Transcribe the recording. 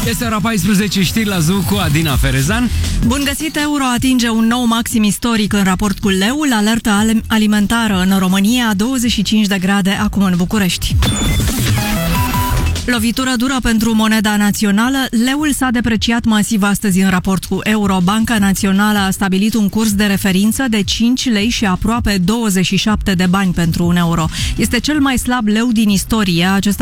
Este ora 14, știri la Zu cu Adina Ferezan. Bun găsit, euro atinge un nou maxim istoric în raport cu leul, alertă alimentară în România, 25 de grade acum în București. Lovitură dură pentru moneda națională. Leul s-a depreciat masiv astăzi în raport cu euro. Banca Națională a stabilit un curs de referință de 5 lei și aproape 27 de bani pentru un euro. Este cel mai slab leu din istorie. Acesta